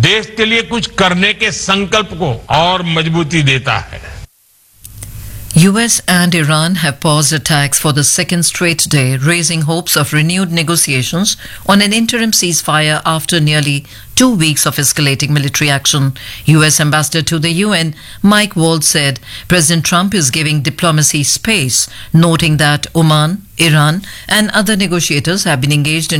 देश के लिए कुछ करने के संकल्प को और मजबूती देता है। US and Iran have paused attacks for the second straight day, raising hopes of renewed negotiations on an interim ceasefire after nearly 2 weeks of escalating military action. US Ambassador to the UN, Mike Waltz, said President Trump is giving diplomacy space, noting that Oman, Iran, and other negotiators have been engaged in